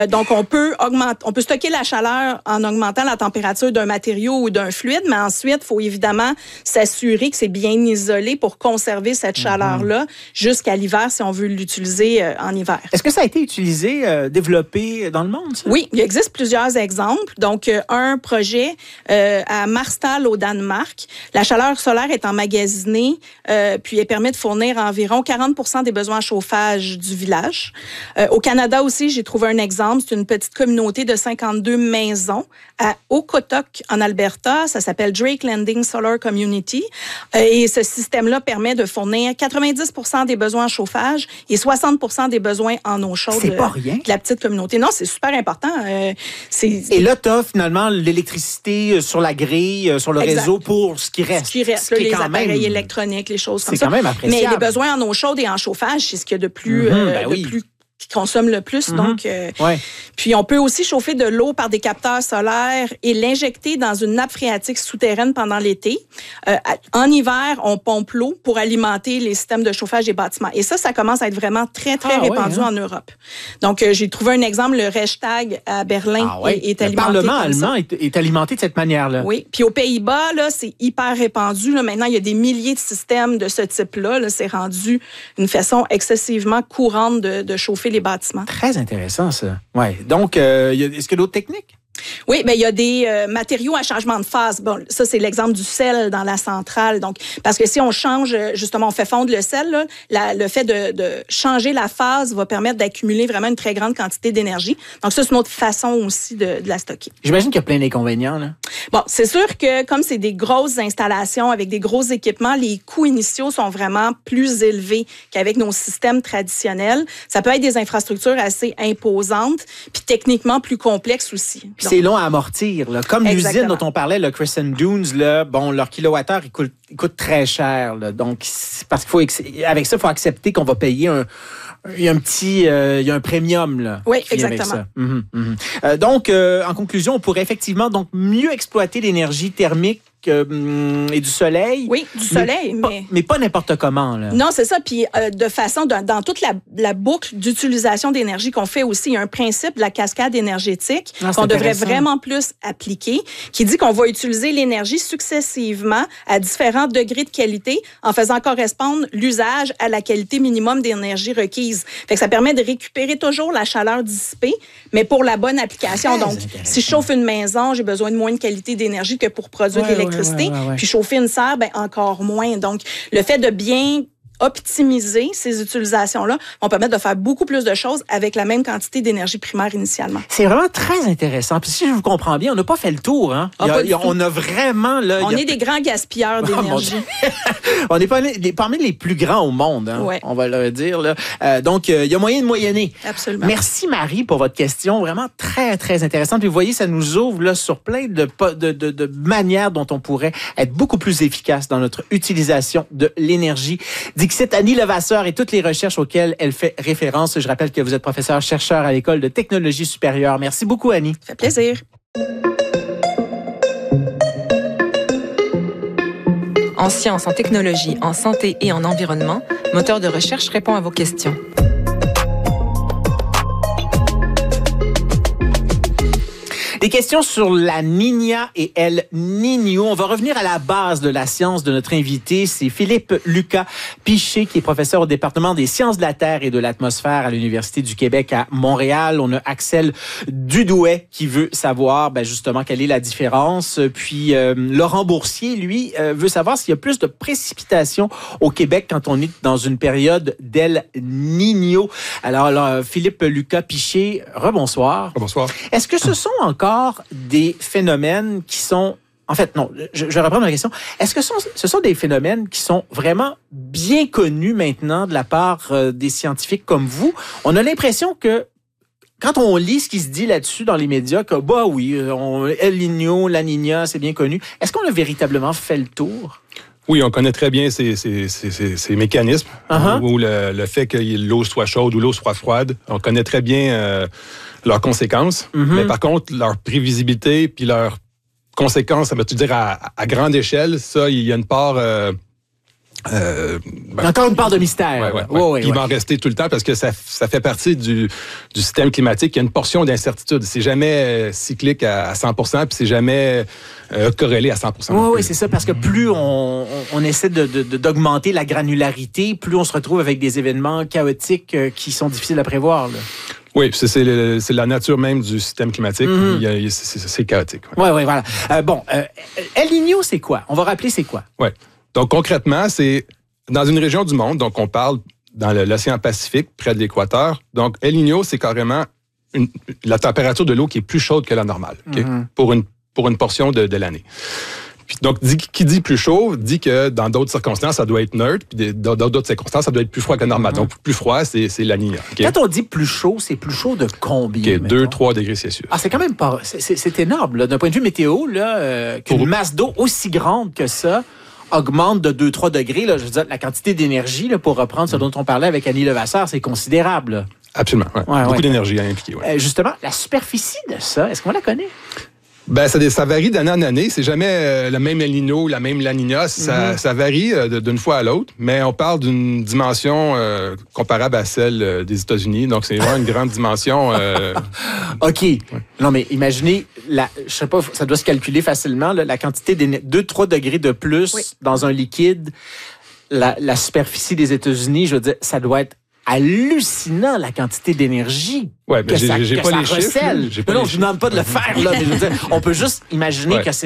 Donc, on peut stocker la chaleur en augmentant la température d'un matériau ou d'un fluide, mais ensuite, il faut évidemment s'assurer que c'est bien isolé pour conserver cette chaleur-là jusqu'à l'hiver si on veut l'utiliser en hiver. Est-ce que ça a été utilisé, développé dans le monde, ça? Oui, il existe plusieurs exemples. Donc, un projet à Marstal au Danemark. La chaleur solaire est emmagasinée, puis elle permet de fournir environ 40% des besoins en chauffage du village. Au Canada aussi, j'ai trouvé un exemple. C'est une petite communauté de 52 maisons à Okotok, en Alberta. Ça s'appelle Drake Landing Solar Community. Et ce système-là permet de fournir 90% des besoins en chauffage et 60% des besoins en eau chaude. C'est pas rien. De la petite communauté. Non, c'est super important. Et là, tu as finalement l'électricité sur la grille, sur le réseau pour ce qui reste. Ce qui reste, les appareils électroniques, les choses comme ça. C'est quand même appréciable. Mais les besoins en eau chaude et en chauffage, c'est ce qu'il y a de plus... qui consomme le plus. Donc, puis on peut aussi chauffer de l'eau par des capteurs solaires et l'injecter dans une nappe phréatique souterraine pendant l'été. En hiver, on pompe l'eau pour alimenter les systèmes de chauffage des bâtiments. Et ça commence à être vraiment très, très répandu en Europe. Donc, j'ai trouvé un exemple, le Reichstag à Berlin est alimenté. Le Parlement allemand est alimenté de cette manière-là. Oui. Puis aux Pays-Bas, là, c'est hyper répandu. Là, maintenant, il y a des milliers de systèmes de ce type-là. Là, c'est rendu une façon excessivement courante de chauffer les bâtiments. Très intéressant, ça. Ouais. Donc, est-ce qu'il y a d'autres techniques? Oui, bien, il y a des matériaux à changement de phase. Bon, ça, c'est l'exemple du sel dans la centrale. Donc, parce que si on change, justement, on fait fondre le sel, là, le fait de changer la phase va permettre d'accumuler vraiment une très grande quantité d'énergie. Donc, ça, c'est une autre façon aussi de la stocker. J'imagine qu'il y a plein d'inconvénients, là. Bon, c'est sûr que comme c'est des grosses installations avec des gros équipements, les coûts initiaux sont vraiment plus élevés qu'avec nos systèmes traditionnels. Ça peut être des infrastructures assez imposantes, puis techniquement plus complexes aussi. C'est long à amortir, là. Comme l'usine dont on parlait, le Crescent Dunes, là, bon, leur kilowattheure, il coûte très cher, là. Donc, parce avec ça, il faut accepter qu'on va payer il y a un premium, là. Oui, exactement. Donc, en conclusion, on pourrait effectivement donc mieux exploiter l'énergie thermique et du soleil. Oui, du soleil, mais pas n'importe comment, là. Non, c'est ça. Puis de façon, dans toute la boucle d'utilisation d'énergie qu'on fait aussi, il y a un principe de la cascade énergétique qu'on devrait vraiment plus appliquer, qui dit qu'on va utiliser l'énergie successivement à différents degrés de qualité en faisant correspondre l'usage à la qualité minimum d'énergie requise. Fait que ça permet de récupérer toujours la chaleur dissipée, mais pour la bonne application. Donc, si je chauffe une maison, j'ai besoin de moins de qualité d'énergie que pour produire l'électricité. Puis chauffer une serre, encore moins. Donc, le fait de bien optimiser ces utilisations-là vont permettre de faire beaucoup plus de choses avec la même quantité d'énergie primaire initialement. C'est vraiment très intéressant. Puis si je vous comprends bien, on n'a pas fait le tour. Hein? On a vraiment... Là, on est des grands gaspilleurs d'énergie. On est parmi les plus grands au monde, hein? On va le dire. Là. Donc, il y a moyen de moyenner. Absolument. Merci, Marie, pour votre question. Vraiment très, très intéressante. Puis vous voyez, ça nous ouvre là, sur plein de manières dont on pourrait être beaucoup plus efficace dans notre utilisation de l'énergie. Dixit Annie Levasseur et toutes les recherches auxquelles elle fait référence. Je rappelle que vous êtes professeur-chercheur à l'École de technologie supérieure. Merci beaucoup, Annie. Ça fait plaisir. En sciences, en technologie, en santé et en environnement, Moteur de recherche répond à vos questions. Des questions sur la Niña et El Niño. On va revenir à la base de la science de notre invité. C'est Philippe Lucas Piché, qui est professeur au département des sciences de la Terre et de l'atmosphère à l'Université du Québec à Montréal. On a Axel Dudouet qui veut savoir justement quelle est la différence. Puis Laurent Boursier, lui, veut savoir s'il y a plus de précipitations au Québec quand on est dans une période d'El Niño. Alors Philippe Lucas Piché, rebonsoir. Bonsoir. Est-ce que ce sont encore des phénomènes qui sont... En fait, non, je vais reprendre ma question. Est-ce que ce sont des phénomènes qui sont vraiment bien connus maintenant de la part des scientifiques comme vous? On a l'impression que quand on lit ce qui se dit là-dessus dans les médias, que El Niño, la Niña, c'est bien connu. Est-ce qu'on a véritablement fait le tour? Oui, on connaît très bien ces mécanismes, où le fait que l'eau soit chaude ou l'eau soit froide. On connaît très bien leurs conséquences, mais par contre, leur prévisibilité puis leurs conséquences, ça veut dire à grande échelle, ça, il y a une part Encore une part de mystère. Ouais. Il va en rester tout le temps parce que ça fait partie du système climatique. Il y a une portion d'incertitude. C'est jamais cyclique à 100%, puis c'est jamais corrélé à 100%. Oui, c'est ça, parce que plus on essaie d'augmenter la granularité, plus on se retrouve avec des événements chaotiques qui sont difficiles à prévoir, là. Oui, c'est la nature même du système climatique. C'est chaotique. Oui, voilà. El Niño, c'est quoi? On va rappeler c'est quoi? Oui. Donc, concrètement, c'est dans une région du monde, donc on parle dans l'océan Pacifique, près de l'équateur. Donc, El Niño, c'est carrément la température de l'eau qui est plus chaude que la normale, okay? pour une portion de l'année. Donc, qui dit plus chaud, dit que dans d'autres circonstances, ça doit être neutre, puis dans d'autres circonstances, ça doit être plus froid que normal. Donc, plus froid, c'est la Niña. Okay? Quand on dit plus chaud, c'est plus chaud de combien? 2-3 degrés Celsius. Ah, c'est quand même pas... C'est énorme, là. D'un point de vue météo, là, qu'une masse d'eau aussi grande que ça augmente de 2-3 degrés. Là, je veux dire, la quantité d'énergie, là, pour reprendre ce dont on parlait avec Annie Levasseur, c'est considérable. Là. Absolument. Ouais. Beaucoup d'énergie à impliquer. Ouais. Justement, la superficie de ça, est-ce qu'on la connaît? Ben, ça varie d'année en année. C'est jamais le même El Niño, la même La Niña. Ça varie d'une fois à l'autre, mais on parle d'une dimension comparable à celle des États-Unis. Donc, c'est vraiment une grande dimension. OK. Ouais. Non, mais imaginez, je sais pas, ça doit se calculer facilement, là, la quantité de 2-3 degrés de plus dans un liquide. La superficie des États-Unis, je veux dire, ça doit être hallucinant, la quantité d'énergie que ça recèle. Je ne vous demande pas de le faire, là, mais je veux dire, on peut juste imaginer que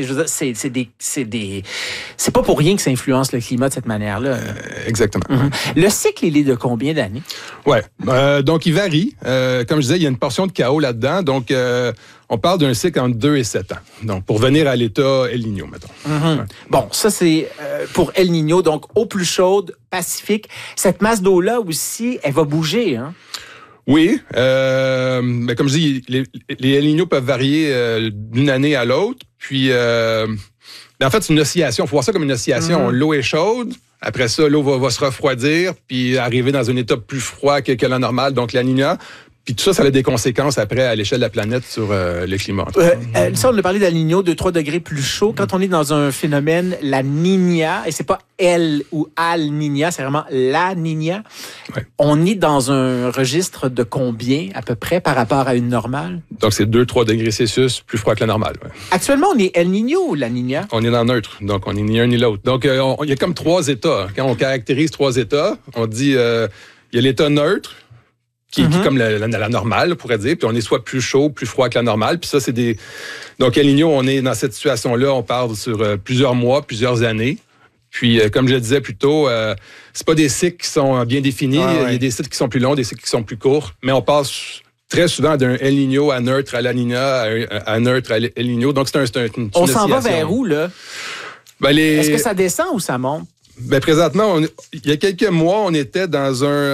c'est pas pour rien que ça influence le climat de cette manière-là. Exactement. Le cycle, il est de combien d'années? Oui. Donc, il varie. Comme je disais, il y a une portion de chaos là-dedans. Donc, on parle d'un cycle entre 2 et 7 ans. Donc, pour venir à l'état El Niño, mettons. Bon, ça, c'est pour El Niño, donc eau plus chaude, Pacifique. Cette masse d'eau-là aussi, elle va bouger, hein? Oui. Mais comme je dis, les El Niño peuvent varier d'une année à l'autre. Puis, en fait, c'est une oscillation. Il faut voir ça comme une oscillation. L'eau est chaude. Après ça, l'eau va se refroidir puis arriver dans un état plus froid que la normale, donc la Niña. Puis tout ça a des conséquences après à l'échelle de la planète sur le climat. Ça, on a parlé d'El Niño, 2-3 degrés plus chaud. Quand on est dans un phénomène, la Niña, et c'est pas El ou Al Niña, c'est vraiment la Niña, on est dans un registre de combien à peu près par rapport à une normale? Donc c'est 2-3 degrés Celsius plus froid que la normale. Ouais. Actuellement, on est El Niño ou la Niña? On est dans neutre, donc on est ni un ni l'autre. Donc il y a comme 3 états. Quand on caractérise 3 états, on dit il y a l'état neutre, qui est comme la normale, on pourrait dire. Puis on est soit plus chaud, plus froid que la normale. Puis ça, c'est des... Donc, El Niño, on est dans cette situation-là. On parle sur plusieurs mois, plusieurs années. Puis, comme je le disais plus tôt, c'est pas des cycles qui sont bien définis. Il y a des cycles qui sont plus longs, des cycles qui sont plus courts. Mais on passe très souvent d'un El Niño à neutre à la Niña, à neutre à El Niño. Donc, c'est une on s'en va vers où, là? Est-ce que ça descend ou ça monte? Ben présentement, il y a quelques mois, on était dans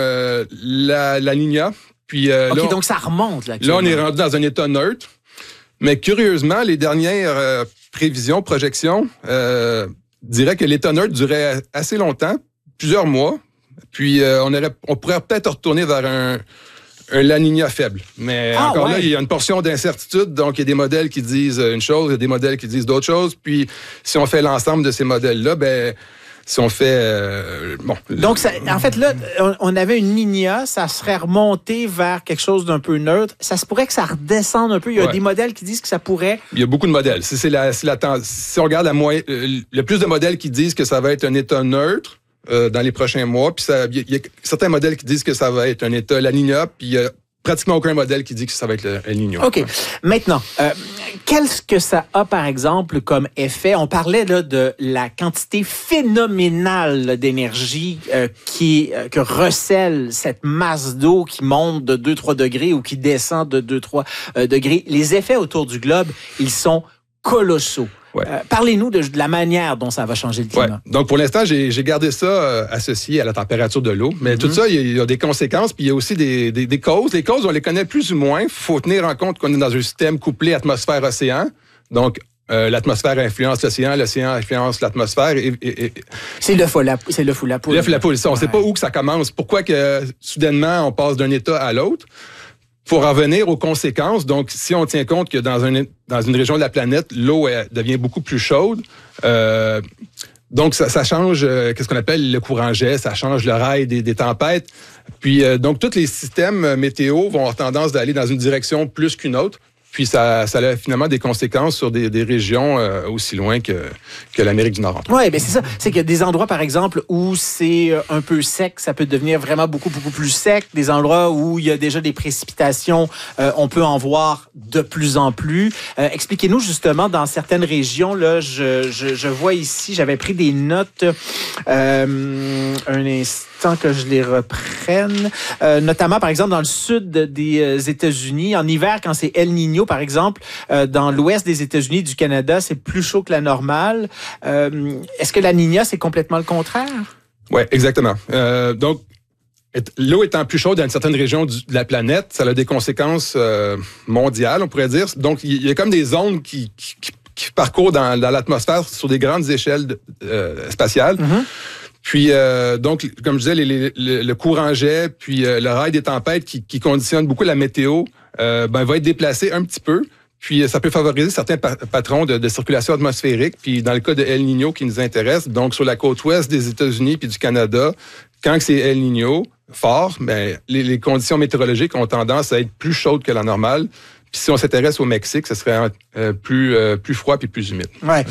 la Niña. Puis là, donc ça remonte. Là on est rendu dans un état neutre. Mais curieusement, les dernières prévisions, projections, diraient que l'état neutre durait assez longtemps, plusieurs mois. Puis on pourrait peut-être retourner vers un La Niña faible. Mais là, il y a une portion d'incertitude. Donc, il y a des modèles qui disent une chose, il y a des modèles qui disent d'autres choses. Puis, si on fait l'ensemble de ces modèles-là, si on fait... Donc, en fait, là, on avait une Niña, ça serait remonté vers quelque chose d'un peu neutre. Ça se pourrait que ça redescende un peu. Il y a des modèles qui disent que ça pourrait... Il y a beaucoup de modèles. Si on regarde le plus de modèles qui disent que ça va être un état neutre dans les prochains mois, puis il y a certains modèles qui disent que ça va être un état La Niña, puis il y a pratiquement aucun modèle qui dit que ça va être le El Niño. OK. Maintenant, qu'est-ce que ça a, par exemple, comme effet? On parlait là, de la quantité phénoménale d'énergie que recèle cette masse d'eau qui monte de 2-3 degrés ou qui descend de 2-3 degrés. Les effets autour du globe, ils sont colossaux. Ouais. Parlez-nous de la manière dont ça va changer le climat. Ouais. Donc, pour l'instant, j'ai gardé ça associé à la température de l'eau. Mais tout ça, il y a des conséquences, puis il y a aussi des causes. Les causes, on les connaît plus ou moins. Il faut tenir en compte qu'on est dans un système couplé atmosphère-océan. Donc, l'atmosphère influence l'océan influence l'atmosphère. C'est le fou la poule. Le fou la poule, ça. On ne sait pas où que ça commence. Pourquoi que, soudainement, on passe d'un état à l'autre? Pour en venir aux conséquences, donc si on tient compte que dans une région de la planète, l'eau devient beaucoup plus chaude, Donc, ça change qu'est-ce qu'on appelle le courant jet, ça change le rail des tempêtes. Puis, donc, tous les systèmes météo vont avoir tendance d'aller dans une direction plus qu'une autre. Puis, ça a finalement des conséquences sur des régions aussi loin que l'Amérique du Nord. Oui, bien c'est ça. C'est qu'il y a des endroits, par exemple, où c'est un peu sec, ça peut devenir vraiment beaucoup plus sec. Des endroits où il y a déjà des précipitations, on peut en voir de plus en plus. Expliquez-nous justement, dans certaines régions, là, je vois ici, j'avais pris des notes, un instant que je les reprenne, notamment, par exemple, dans le sud des États-Unis, en hiver, quand c'est El Niño, par exemple, dans l'ouest des États-Unis et du Canada, c'est plus chaud que la normale. Est-ce que la Niña, c'est complètement le contraire? Oui, exactement. Donc, l'eau étant plus chaude dans une certaine région de la planète, ça a des conséquences mondiales, on pourrait dire. Donc, il y a comme des ondes qui parcourent dans l'atmosphère sur des grandes échelles spatiales. Mm-hmm. Puis, donc, comme je disais, le courant jet, puis le rail des tempêtes qui conditionne beaucoup la météo, va être déplacé un petit peu. Puis, ça peut favoriser certains patrons de circulation atmosphérique. Puis, dans le cas de El Niño qui nous intéresse, donc sur la côte ouest des États-Unis puis du Canada, quand c'est El Niño fort, les conditions météorologiques ont tendance à être plus chaudes que la normale. Puis si on s'intéresse au Mexique, ce serait plus froid puis plus humide. Ouais.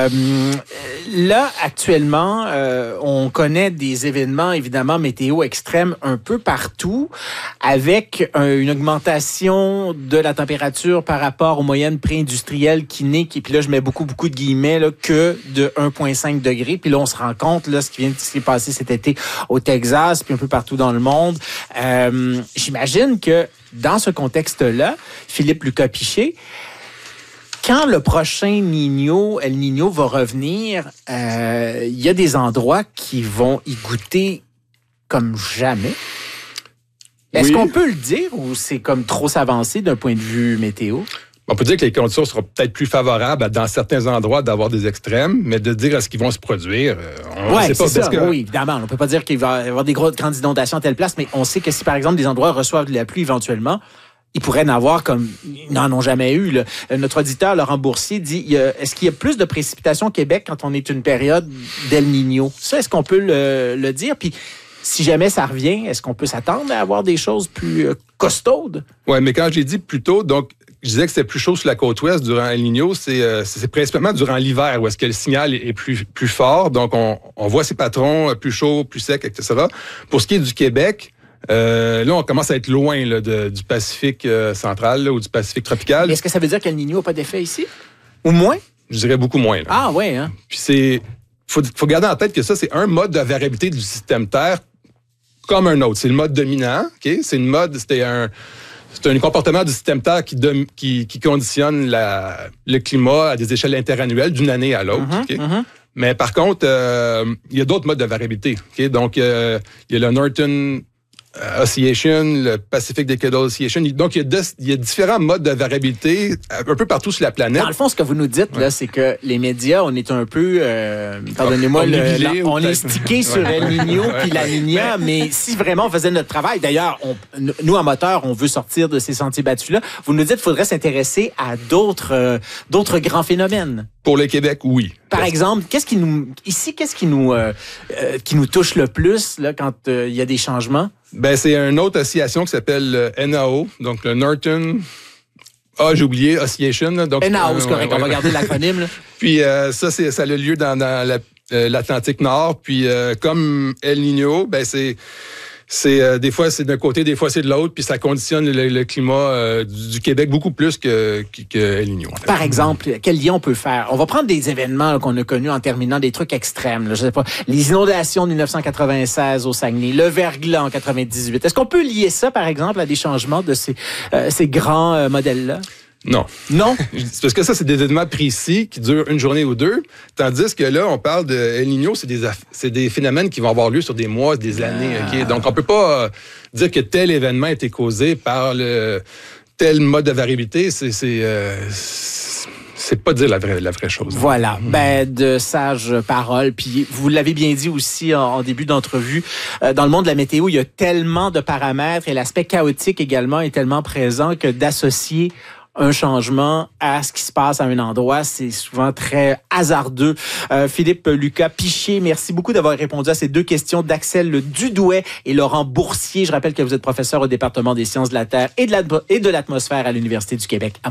Là, actuellement, on connaît des événements, évidemment, météo extrêmes un peu partout, avec une augmentation de la température par rapport aux moyennes pré-industrielles qui n'est, puis là, je mets beaucoup de guillemets, là, que de 1,5 degrés. Puis là, on se rend compte, là, ce qui vient de se passer cet été au Texas, puis un peu partout dans le monde. J'imagine que dans ce contexte-là, Philippe Lucas Piché, quand le prochain El Niño va revenir, il y a des endroits qui vont y goûter comme jamais. Est-ce qu'on peut le dire ou c'est comme trop s'avancer d'un point de vue météo? On peut dire que les conditions seront peut-être plus favorables dans certains endroits d'avoir des extrêmes, mais de dire à ce qu'ils vont se produire, on ne sait pas. C'est ça. Oui, évidemment. On ne peut pas dire qu'il va y avoir des grandes inondations à telle place, mais on sait que si, par exemple, des endroits reçoivent de la pluie éventuellement, ils pourraient en avoir comme ils n'en ont jamais eu. Là. Notre auditeur, Laurent Boursier, dit est-ce qu'il y a plus de précipitations au Québec quand on est une période d'El Niño? Ça, est-ce qu'on peut le dire? Puis, si jamais ça revient, est-ce qu'on peut s'attendre à avoir des choses plus costaudes? Oui, mais quand je l'ai dit plus tôt, donc, je disais que c'était plus chaud sur la côte ouest durant El Niño, c'est principalement durant l'hiver où est-ce que le signal est plus fort. Donc, on voit ces patrons plus chauds, plus secs, etc. Pour ce qui est du Québec, là, on commence à être loin là, du Pacifique central là, ou du Pacifique tropical. Mais est-ce que ça veut dire qu'El Niño n'a pas d'effet ici? Ou moins? Je dirais beaucoup moins. Là. Ah oui, hein? Puis faut garder en tête que ça, c'est un mode de variabilité du système Terre comme un autre. C'est le mode dominant, OK? C'est un comportement du système Terre qui conditionne le climat à des échelles interannuelles d'une année à l'autre. Okay? Mais par contre, il y a d'autres modes de variabilité. Okay? Donc, il y a le Norton Oscillation, le Pacific Decadal Oscillation. Donc, il y a différents modes de variabilité un peu partout sur la planète. Dans le fond, ce que vous nous dites, là, c'est que les médias, on est un peu, pardonnez-moi, on est stické sur El Niño puis la Niña, mais si vraiment on faisait notre travail, d'ailleurs, nous, amateurs, on veut sortir de ces sentiers battus-là, vous nous dites qu'il faudrait s'intéresser à d'autres grands phénomènes. Pour le Québec, oui. Par exemple, qu'est-ce qui nous touche le plus là, quand il y a des changements? C'est une autre oscillation qui s'appelle NAO, donc le Norton... j'ai oublié, Oscillation. Donc, NAO, c'est correct, on va garder l'acronyme. Là. Puis ça a lieu dans l'Atlantique Nord. Puis comme El Niño, c'est des fois c'est d'un côté, des fois c'est de l'autre, puis ça conditionne le climat du Québec beaucoup plus que El Niño. En fait. Par exemple, quel lien on peut faire? On va prendre des événements là, qu'on a connus en terminant, des trucs extrêmes. Là, je sais pas, les inondations de 1996 au Saguenay, le verglas en 98. Est-ce qu'on peut lier ça, par exemple, à des changements de ces grands modèles-là? Non. Non? Parce que ça, c'est des événements précis qui durent une journée ou deux. Tandis que là, on parle de El Niño, c'est des phénomènes qui vont avoir lieu sur des mois, des années. Okay? Donc, on peut pas dire que tel événement a été causé par tel mode de variabilité. C'est pas dire la vraie chose. Voilà. De sages paroles. Puis vous l'avez bien dit aussi en début d'entrevue, dans le monde de la météo, il y a tellement de paramètres et l'aspect chaotique également est tellement présent que d'associer un changement à ce qui se passe à un endroit. C'est souvent très hasardeux. Philippe Lucas Piché, merci beaucoup d'avoir répondu à ces deux questions d'Axel Dudouet et Laurent Boursier. Je rappelle que vous êtes professeur au département des sciences de la Terre et de l'atmosphère à l'Université du Québec.